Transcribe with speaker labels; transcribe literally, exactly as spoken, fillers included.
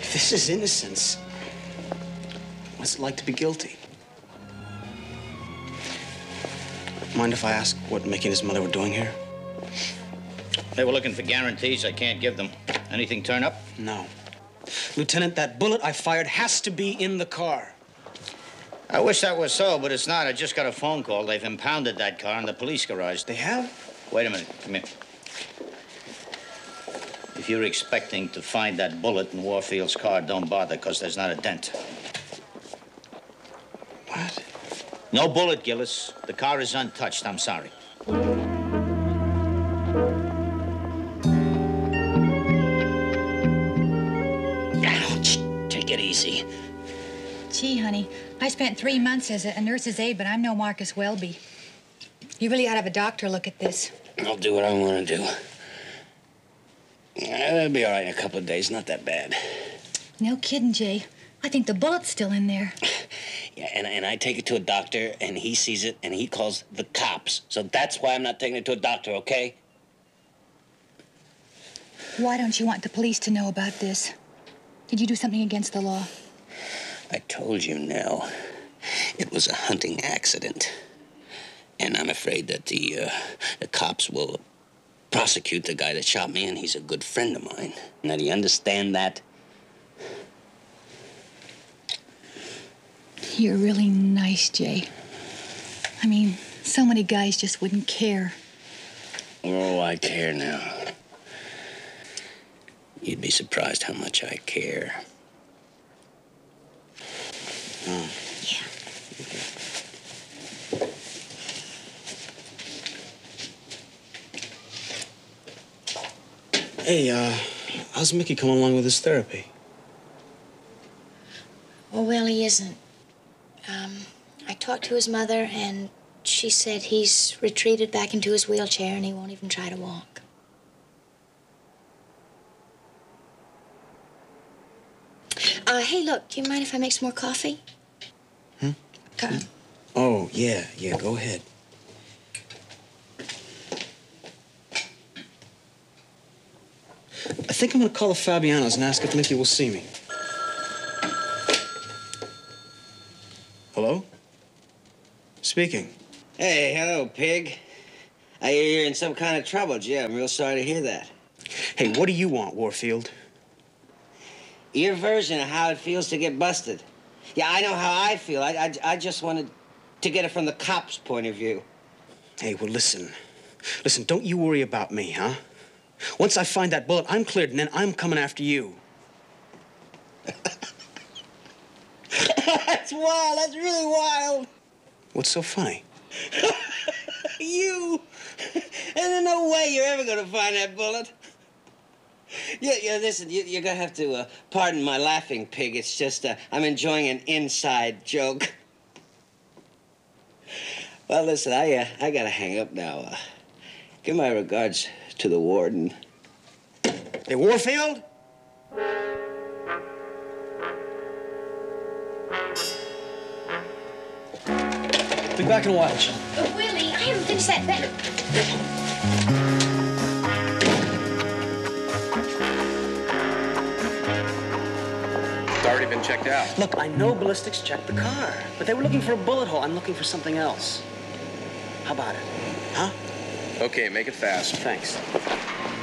Speaker 1: This is innocence. What's it like to be guilty? Mind if I ask what Mickey and his mother were doing here?
Speaker 2: They were looking for guarantees. I can't give them. Anything turn up?
Speaker 1: No. Lieutenant, that bullet I fired has to be in the car.
Speaker 2: I wish that was so, but it's not. I just got a phone call. They've impounded that car in the police garage.
Speaker 1: They have?
Speaker 2: Wait a minute. Come here. If you're expecting to find that bullet in Warfield's car, don't bother, because there's not a dent.
Speaker 1: What?
Speaker 2: No bullet, Gillis. The car is untouched. I'm sorry. Ouch. Take it easy.
Speaker 3: Gee, honey, I spent three months as a nurse's aide, but I'm no Marcus Welby. You really ought to have a doctor look at this.
Speaker 4: I'll do what I want to do. It'll be all right in a couple of days. Not that bad.
Speaker 3: No kidding, Jay. I think the bullet's still in there.
Speaker 4: Yeah, and, and I take it to a doctor, and he sees it, and he calls the cops. So that's why I'm not taking it to a doctor, okay?
Speaker 3: Why don't you want the police to know about this? Did you do something against the law?
Speaker 4: I told you, Nell. It was a hunting accident. And I'm afraid that the, uh, the cops will prosecute the guy that shot me, and he's a good friend of mine. Now, do you understand that?
Speaker 3: You're really nice, Jay. I mean, so many guys just wouldn't care.
Speaker 4: Oh, I care now. You'd be surprised how much I care.
Speaker 3: Oh. Yeah.
Speaker 1: Hey, uh, how's Mickey coming along with his therapy?
Speaker 5: Oh, well, he isn't. Um, I talked to his mother, and she said he's retreated back into his wheelchair, and he won't even try to walk. Uh, hey, look, do you mind if I make some more coffee?
Speaker 1: Hmm?
Speaker 5: Come.
Speaker 1: Oh, yeah, yeah, go ahead. I think I'm gonna call the Fabianos and ask if Mickey will see me. Hello? Speaking.
Speaker 6: Hey, hello, pig. I hear you're in some kind of trouble, Jim. I'm real sorry to hear that.
Speaker 1: Hey, what do you want, Warfield?
Speaker 6: Your version of how it feels to get busted. Yeah, I know how I feel. I, I, I just wanted to get it from the cops' point of view.
Speaker 1: Hey, well, listen. Listen, don't you worry about me, huh? Once I find that bullet, I'm cleared, and then I'm coming after you.
Speaker 6: That's wild. That's really wild.
Speaker 1: What's so funny?
Speaker 6: You. And there's no way you're ever going to find that bullet. Yeah, yeah, listen, you, you're going to have to uh, pardon my laughing, pig. It's just uh, I'm enjoying an inside joke. Well, listen, I, uh, I got to hang up now. Uh, give my regards to the warden.
Speaker 1: Hey, Warfield? Be back in a while, Sean.
Speaker 5: But Willie, I haven't finished that back.
Speaker 7: It's already been checked out.
Speaker 1: Look, I know ballistics checked the car, but they were looking for a bullet hole. I'm looking for something else. How about it? Huh?
Speaker 7: Okay, make it fast.
Speaker 1: Thanks.